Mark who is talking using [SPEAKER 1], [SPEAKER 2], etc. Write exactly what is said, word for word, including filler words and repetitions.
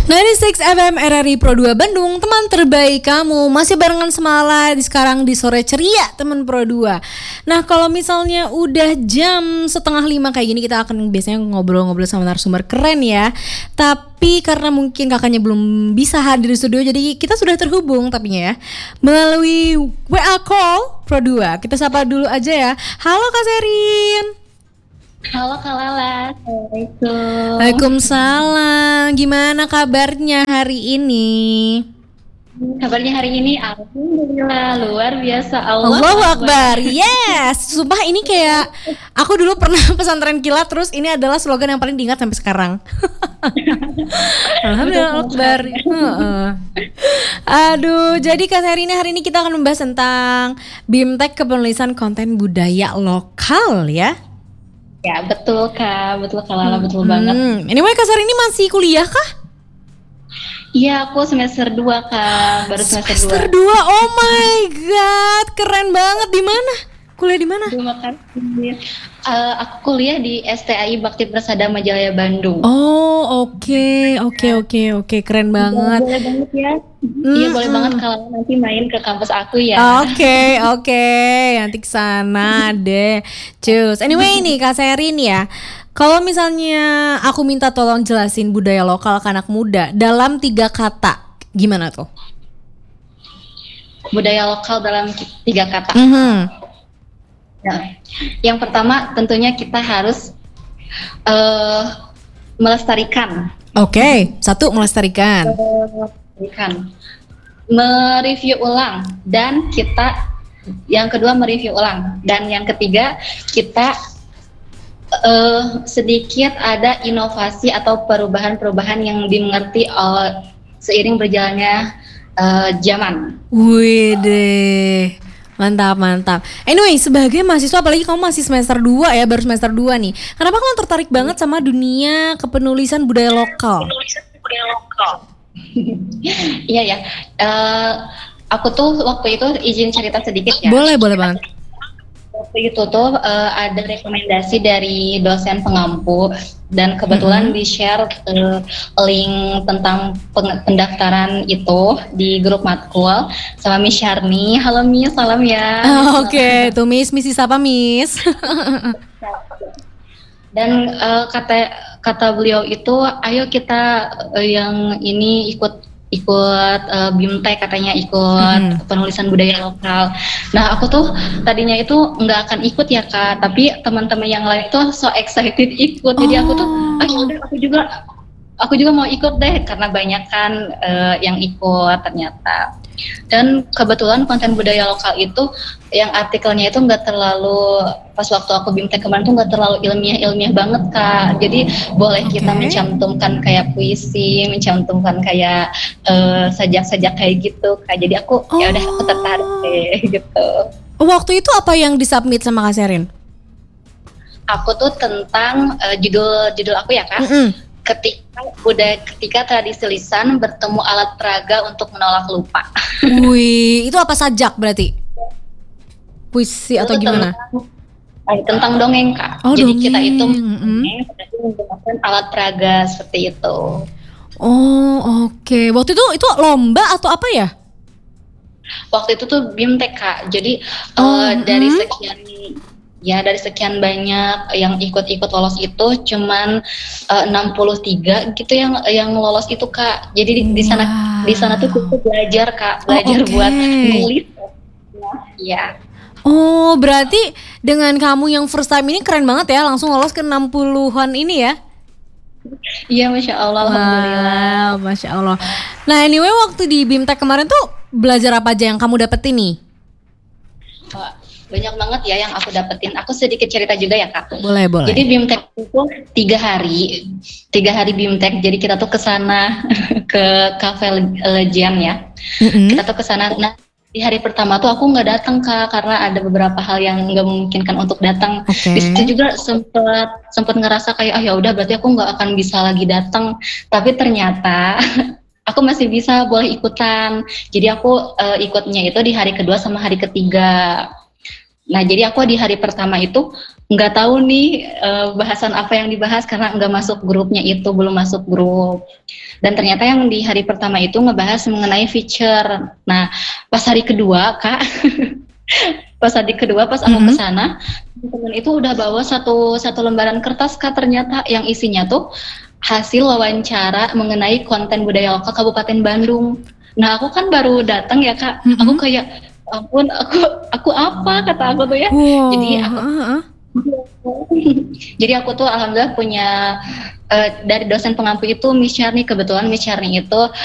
[SPEAKER 1] sembilan puluh enam F M R R I Pro dua Bandung, teman terbaik kamu. Masih barengan Semala di sekarang di sore ceria teman Pro dua. Nah, kalau misalnya udah jam setengah lima kayak gini, kita akan biasanya ngobrol-ngobrol sama narasumber keren ya. Tapi karena mungkin kakaknya belum bisa hadir di studio, jadi kita sudah terhubung tapinya ya melalui W A call Pro dua. Kita sapa dulu aja ya. Halo Kak Serin.
[SPEAKER 2] Halo Kak Lala, Assalamualaikum.
[SPEAKER 1] Waalaikumsalam. Gimana kabarnya hari ini?
[SPEAKER 2] Kabarnya hari ini alhamdulillah luar biasa. Allah
[SPEAKER 1] Allahu Akbar. Yes. Sumpah ini kayak aku dulu pernah pesantren kilat, terus ini adalah slogan yang paling diingat sampai sekarang. Alhamdulillah Akbar. Uh-uh. Aduh, jadi Kak Seri ini hari ini kita akan membahas tentang BIMTEK Kepenulisan Konten Budaya Lokal ya.
[SPEAKER 2] Ya betul Kak, betul Kak Lala, betul hmm. banget.
[SPEAKER 1] Anyway, Kak Sari ini masih kuliah kah?
[SPEAKER 2] Iya, aku semester dua Kak, baru semester,
[SPEAKER 1] semester dua. Oh my god, keren banget. Di mana? Kuliah di mana?
[SPEAKER 2] Terima kasih. Uh, aku kuliah di S T A I Bakti Persada Majalaya Bandung.
[SPEAKER 1] Oh, oke, okay. oke, okay, oke, okay, oke, okay. Keren banget.
[SPEAKER 2] Boleh banget ya. Iya, mm, boleh mm. banget kalau nanti main ke kampus aku ya.
[SPEAKER 1] Oke, okay, oke, okay. Nanti kesana deh. Cus. Anyway nih Kak Serin ya. Kalau misalnya aku minta tolong jelasin budaya lokal ke anak muda dalam tiga kata, gimana tuh?
[SPEAKER 2] Budaya lokal dalam tiga kata.
[SPEAKER 1] Mm-hmm.
[SPEAKER 2] Ya. Yang pertama tentunya kita harus uh, melestarikan.
[SPEAKER 1] Oke, okay. Satu melestarikan.
[SPEAKER 2] Melestarikan, mereview ulang, dan kita yang kedua mereview ulang, dan yang ketiga kita uh, sedikit ada inovasi atau perubahan-perubahan yang dimengerti oleh seiring berjalannya uh, zaman.
[SPEAKER 1] Wih deh. Mantap, mantap. Anyway, sebagai mahasiswa, apalagi kamu masih semester dua ya, baru semester dua nih. Kenapa kamu tertarik banget sama dunia kepenulisan budaya lokal?
[SPEAKER 2] Kepenulisan budaya lokal. Iya ya. Uh, aku tuh waktu itu izin cerita sedikit ya.
[SPEAKER 1] Boleh, boleh banget.
[SPEAKER 2] Waktu itu tuh uh, ada rekomendasi dari dosen pengampu dan kebetulan mm-hmm. di-share uh, link tentang peng- pendaftaran itu di grup matkul sama Miss Syarni. Halo Miss, salam ya.
[SPEAKER 1] Oh, Oke, okay. Tuh Miss, Miss siapa Miss?
[SPEAKER 2] Dan uh, kata kata beliau itu, ayo kita uh, yang ini ikut ikut uh, BIMTEK, katanya ikut hmm. penulisan budaya lokal. Nah aku tuh tadinya itu nggak akan ikut ya Kak, tapi teman-teman yang lain itu so excited ikut, jadi aku tuh ah yaudah aku juga aku juga mau ikut deh karena banyak kan uh, yang ikut ternyata. Dan kebetulan konten budaya lokal itu yang artikelnya itu nggak terlalu, pas waktu aku BIMTEK kemarin tuh nggak terlalu ilmiah-ilmiah banget Kak, jadi boleh okay. kita mencantumkan kayak puisi, mencantumkan kayak uh, sajak-sajak kayak gitu Kak, jadi aku oh. ya udah aku tertarik deh gitu.
[SPEAKER 1] Waktu itu apa yang disubmit sama Kak Serin?
[SPEAKER 2] Aku tuh tentang uh, judul judul aku ya Kak. Mm-hmm. Ketika budaya ketika tradisi lisan bertemu alat peraga untuk menolak lupa.
[SPEAKER 1] Wih, itu apa sajak berarti? Puisi atau
[SPEAKER 2] itu
[SPEAKER 1] gimana?
[SPEAKER 2] Tentang, tentang dongeng Kak.
[SPEAKER 1] Oh,
[SPEAKER 2] jadi
[SPEAKER 1] dongeng.
[SPEAKER 2] kita itu
[SPEAKER 1] mm-hmm.
[SPEAKER 2] menggunakan alat peraga seperti itu.
[SPEAKER 1] Oh oke, okay. Waktu itu itu lomba atau apa ya?
[SPEAKER 2] Waktu itu tuh BIMTEK Kak. Jadi
[SPEAKER 1] oh,
[SPEAKER 2] uh,
[SPEAKER 1] hmm.
[SPEAKER 2] dari sekian Ya dari sekian banyak yang ikut-ikut lolos itu cuman uh, enam puluh tiga gitu yang yang lolos itu Kak. Jadi di, di sana wow. di sana tuh aku belajar Kak, belajar oh, okay. buat nulis. Ya.
[SPEAKER 1] Oh, berarti dengan kamu yang first time ini keren banget ya, langsung lolos ke enam puluhan ini ya.
[SPEAKER 2] Iya, Masya Allah,
[SPEAKER 1] wow,
[SPEAKER 2] alhamdulillah.
[SPEAKER 1] Masya Allah. Nah, anyway waktu di BIMTEK kemarin tuh belajar apa aja yang kamu dapetin nih?
[SPEAKER 2] Oh. Banyak banget ya yang aku dapetin. Aku sedikit cerita juga ya Kak.
[SPEAKER 1] Boleh, boleh.
[SPEAKER 2] Jadi BIMTEK itu tiga hari, tiga hari BIMTEK. Jadi kita tuh kesana ke Cafe Legend ya. Mm-hmm. Kita tuh kesana. Nah di hari pertama tuh aku nggak datang Kak karena ada beberapa hal yang nggak memungkinkan untuk datang.
[SPEAKER 1] Okay.
[SPEAKER 2] Di situ juga sempet sempet ngerasa kayak ah ya udah berarti aku nggak akan bisa lagi datang. Tapi ternyata aku masih bisa boleh ikutan. Jadi aku uh, ikutnya itu di hari kedua sama hari ketiga. Nah jadi aku di hari pertama itu nggak tahu nih uh, bahasan apa yang dibahas karena nggak masuk grupnya itu, belum masuk grup. Dan ternyata yang di hari pertama itu ngebahas mengenai feature. Nah, pas hari kedua, Kak, pas hari kedua pas aku
[SPEAKER 1] Mm-hmm.
[SPEAKER 2] kesana, temen itu udah bawa satu satu lembaran kertas, Kak, ternyata yang isinya tuh hasil wawancara mengenai konten budaya lokal Kabupaten Bandung. Nah, aku kan baru datang ya, Kak.
[SPEAKER 1] Mm-hmm.
[SPEAKER 2] Aku kayak, ampun, aku aku apa kata aku tuh ya.
[SPEAKER 1] Wow.
[SPEAKER 2] Jadi aku
[SPEAKER 1] Uh-uh.
[SPEAKER 2] Jadi aku tuh alhamdulillah punya uh, dari dosen pengampu itu Miss Charni, kebetulan Miss Charni itu